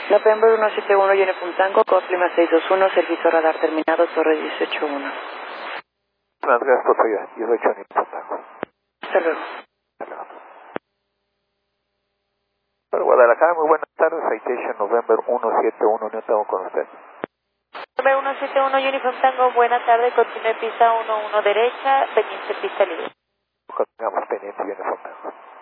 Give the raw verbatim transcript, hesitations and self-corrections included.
November uno siete uno Uniform Tango, Cost Lima seis dos uno, servicio radar terminado, Torre dieciocho uno. Gracias por su ayuda. Yo soy Johnny Pontago. Hasta luego. Hasta luego. Para Guadalajara, muy buenas tardes. Citation November uno siete uno, no estamos con usted. November uno siete uno Uniform Tango, buena tarde, continúe pista uno uno derecha, pendiente pista libre. Continuamos pendiente Uniform Tango.